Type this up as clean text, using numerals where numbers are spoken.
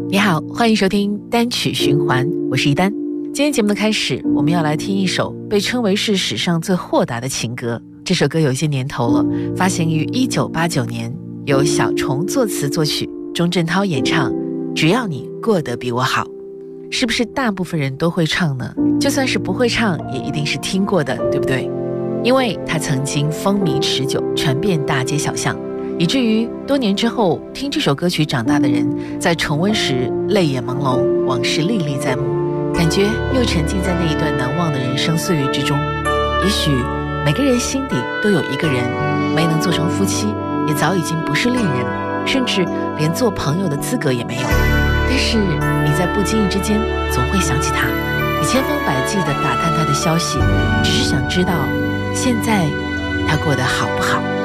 你好，欢迎收听单曲循环，我是一丹。今天节目的开始，我们要来听一首被称为是史上最豁达的情歌。这首歌有些年头了，发行于1989年，由小虫作词作曲，钟镇涛演唱。只要你过得比我好，是不是大部分人都会唱呢？就算是不会唱，也一定是听过的，对不对？因为它曾经风靡持久，传遍大街小巷，以至于多年之后听这首歌曲长大的人，在重温时泪眼朦胧，往事历历在目，感觉又沉浸在那一段难忘的人生岁月之中。也许每个人心底都有一个人，没能做成夫妻，也早已经不是恋人，甚至连做朋友的资格也没有。但是你在不经意之间总会想起他，你千方百计地打探他的消息，只是想知道现在他过得好不好。